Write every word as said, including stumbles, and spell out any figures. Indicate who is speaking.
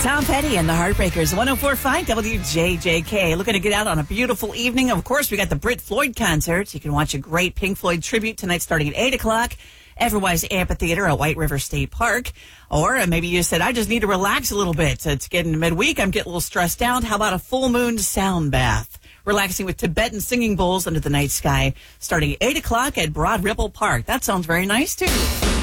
Speaker 1: Tom Petty and the Heartbreakers, one oh four point five W J J K. Looking to get out on a beautiful evening. Of course, we got the Brit Floyd concert. You can watch a great Pink Floyd tribute tonight starting at eight o'clock. Everwise Amphitheater at White River State Park. Or maybe you said, I just need to relax a little bit. It's getting midweek. I'm getting a little stressed out. How about a full moon sound bath? Relaxing with Tibetan singing bowls under the night sky starting at eight o'clock at Broad Ripple Park. That sounds very nice, too.